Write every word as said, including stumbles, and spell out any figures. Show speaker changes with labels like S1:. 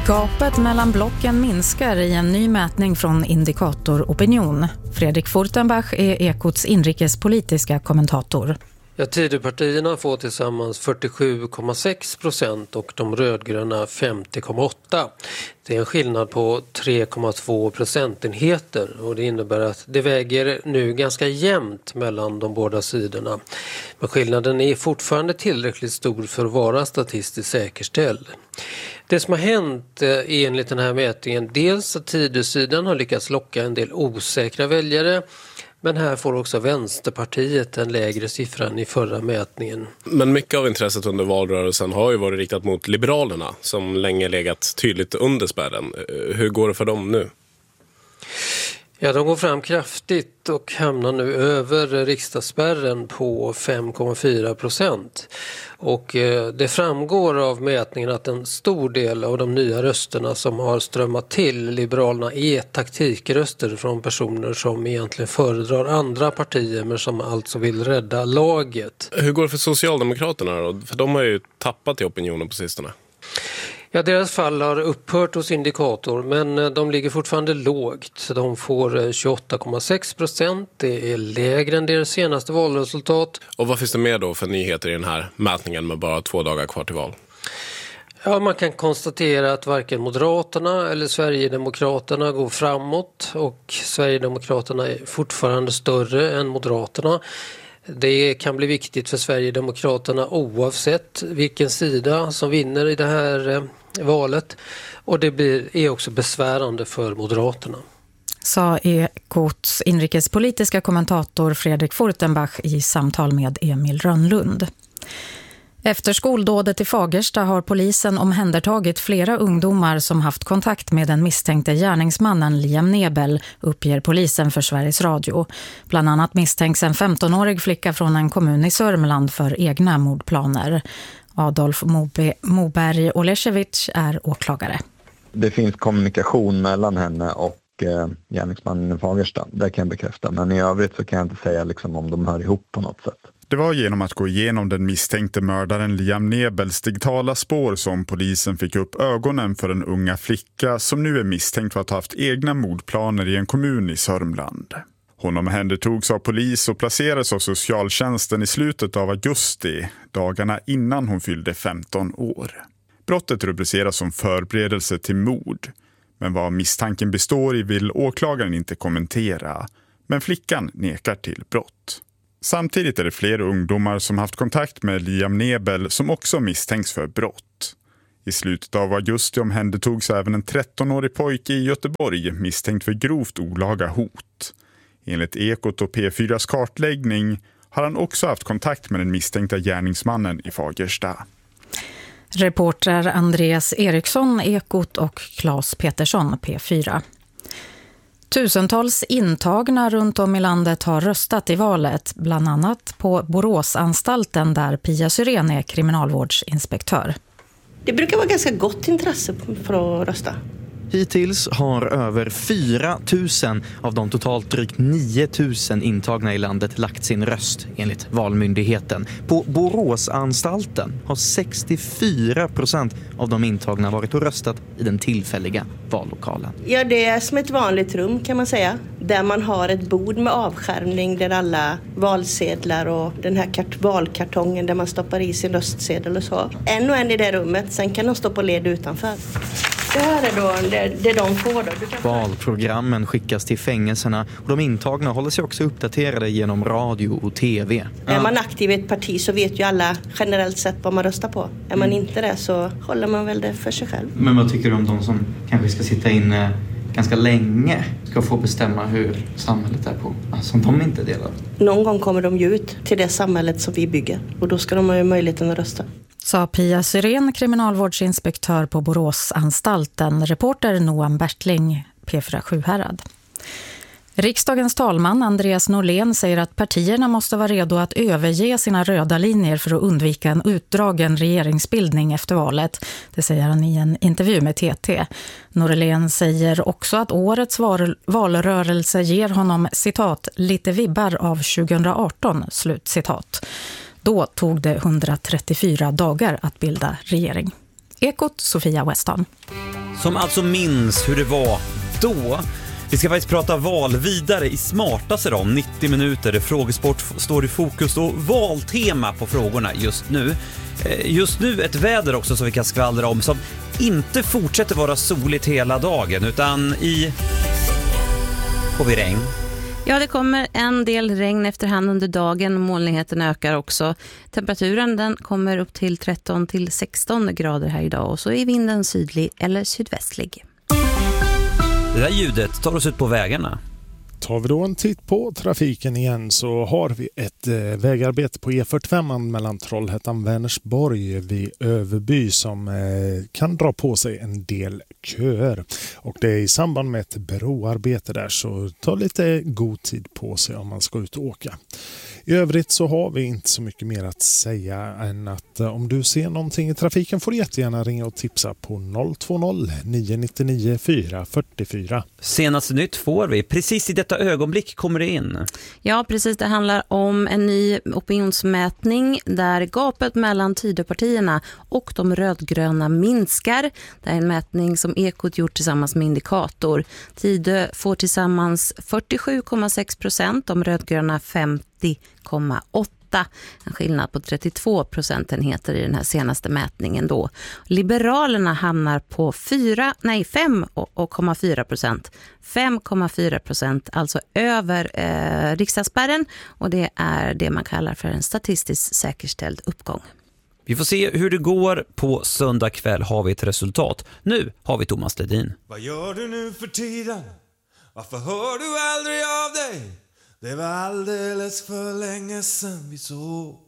S1: Gapet mellan blocken minskar i en ny mätning från Indikator Opinion. Fredrik Furtenbach är Ekots inrikespolitiska kommentator.
S2: Ja, Tidöpartierna får tillsammans fyrtiosju komma sex procent och de rödgröna femtio komma åtta. Det är en skillnad på tre komma två procentenheter och det innebär att det väger nu ganska jämnt mellan de båda sidorna. Men skillnaden är fortfarande tillräckligt stor för att vara statistiskt säkerställd. Det som har hänt enligt den här mätningen, dels att Tidösidan har lyckats locka en del osäkra väljare. Men här får också Vänsterpartiet en lägre siffra än i förra mätningen.
S3: Men mycket av intresset under valrörelsen har ju varit riktat mot Liberalerna som länge legat tydligt under spärren. Hur går det för dem nu?
S2: Ja, de går fram kraftigt och hamnar nu över riksdagsspärren på fem komma fyra procent. Och eh, det framgår av mätningen att en stor del av de nya rösterna som har strömmat till Liberalerna är taktikröster från personer som egentligen föredrar andra partier men som alltså vill rädda laget.
S3: Hur går det för Socialdemokraterna då? För de har ju tappat i opinionen på sistone.
S2: Ja, deras fall har upphört hos Indikator, men de ligger fortfarande lågt. De får tjugoåtta komma sex procent, det är lägre än deras senaste valresultat.
S3: Och vad finns det mer då för nyheter i den här mätningen med bara två dagar kvar till val?
S2: Ja, man kan konstatera att varken Moderaterna eller Sverigedemokraterna går framåt och Sverigedemokraterna är fortfarande större än Moderaterna. Det kan bli viktigt för Sverigedemokraterna oavsett vilken sida som vinner i det här eh, valet. Och det blir, är också besvärande för Moderaterna.
S1: Sa Ekots inrikespolitiska kommentator Fredrik Furtenbach i samtal med Emil Rönnlund. Efter skoldådet i Fagersta har polisen omhändertagit flera ungdomar som haft kontakt med den misstänkte gärningsmannen Liam Nebel, uppger polisen för Sveriges Radio. Bland annat misstänks en femtonårig flicka från en kommun i Sörmland för egna mordplaner. Adolf Moberg Oleszewicz är åklagare.
S4: Det finns kommunikation mellan henne och eh, gärningsmannen i Fagersta, det kan jag bekräfta. Men i övrigt så kan jag inte säga liksom, om de hör ihop på något sätt.
S5: Det var genom att gå igenom den misstänkte mördaren Liam Nebels digitala spår som polisen fick upp ögonen för en unga flicka som nu är misstänkt för att ha haft egna mordplaner i en kommun i Sörmland. Hon omhändertogs av polis och placerades av socialtjänsten i slutet av augusti, dagarna innan hon fyllde femton år. Brottet rubriceras som förberedelse till mord, men vad misstanken består i vill åklagaren inte kommentera, men flickan nekar till brott. Samtidigt är det fler ungdomar som haft kontakt med Liam Nebel som också misstänks för brott. I slutet av augusti omhändertogs även en trettonårig pojke i Göteborg misstänkt för grovt olaga hot. Enligt Ekot och P fyras kartläggning har han också haft kontakt med den misstänkta gärningsmannen i Fagersta.
S1: Reporter Andreas Eriksson, Ekot och Claes Petersson, P fyra. Tusentals intagna runt om i landet har röstat i valet, bland annat på Boråsanstalten där Pia Syrén är kriminalvårdsinspektör.
S6: Det brukar vara ganska gott intresse för att rösta.
S7: Hittills har över fyra tusen av de totalt drygt nio tusen intagna i landet lagt sin röst enligt Valmyndigheten. På Boråsanstalten har sextiofyra procent av de intagna varit och röstat i den tillfälliga vallokalen.
S6: Ja, det är som ett vanligt rum kan man säga. Där man har ett bord med avskärmning där alla valsedlar och den här kart- valkartongen där man stoppar i sin röstsedel och så. En och en i det rummet, sen kan de stå på led utanför. Det här är då det, det de får då.
S7: Valprogrammen skickas till fängelserna och de intagna håller sig också uppdaterade genom radio och tv.
S6: Ja. Är man aktiv i ett parti så vet ju alla generellt sett vad man röstar på. Är man mm. inte det så håller man väl det för sig själv.
S7: Men vad tycker du om de som kanske ska sitta inne ganska länge ska få bestämma hur samhället är på, som de inte delar?
S6: Någon gång kommer de ju ut till det samhället som vi bygger och då ska de ha ju möjligheten att rösta.
S1: Sa Pia Syrén, kriminalvårdsinspektör på Boråsanstalten. Reporter Noam Bertling, P fyra Sjuhärad. Riksdagens talman Andreas Norlén säger att partierna måste vara redo att överge sina röda linjer för att undvika en utdragen regeringsbildning efter valet. Det säger han i en intervju med T T. Norlén säger också att årets valrörelse ger honom, citat, lite vibbar av tjugohundraarton, slut citat. Då tog det hundratrettiofyra dagar att bilda regering. Ekot, Sofia Weston.
S8: som alltså minns hur det var då. Vi ska faktiskt prata val vidare i smartaste om nittio minuter där frågesport står i fokus och valtema på frågorna just nu. Just nu ett väder också som vi kan skvallra om som inte fortsätter vara soligt hela dagen utan i får vi regn.
S9: Ja, det kommer en del regn efterhand under dagen. Molnigheten ökar också. Temperaturen den kommer upp till tretton till sexton grader här idag och så är vinden sydlig eller sydvästlig.
S8: Det där ljudet tar oss ut på vägarna.
S10: Tar vi då en titt på trafiken igen så har vi ett eh, vägarbete på E fyrtiofem mellan Trollhättan-Vänersborg vid Överby som eh, kan dra på sig en del köer. Och det är i samband med ett broarbete där så ta lite god tid på sig om man ska ut och åka. I övrigt så har vi inte så mycket mer att säga än att eh, om du ser någonting i trafiken får du jättegärna ringa och tipsa på noll två noll nio nio nio fyra fyra fyra.
S8: Senaste nytt får vi. Precis i detta ögonblick kommer det in.
S9: Ja, precis. Det handlar om en ny opinionsmätning där gapet mellan Tidöpartierna och de rödgröna minskar. Det är en mätning som Ekot gjort tillsammans med Indikator. Tidö får tillsammans fyrtiosju komma sex procent, de rödgröna femtio komma åtta. En skillnad på trettiotvå procentenheter i den här senaste mätningen då. Liberalerna hamnar på fyra, nej fem komma fyra procent. fem komma fyra procent, alltså över eh, riksdagsspärren och det är det man kallar för en statistiskt säkerställd uppgång.
S8: Vi får se hur det går. På söndag kväll har vi ett resultat. Nu har vi Thomas Ledin.
S11: Vad gör du nu för tiden? Varför hör du aldrig av dig? Det var alldeles för länge sedan vi såg.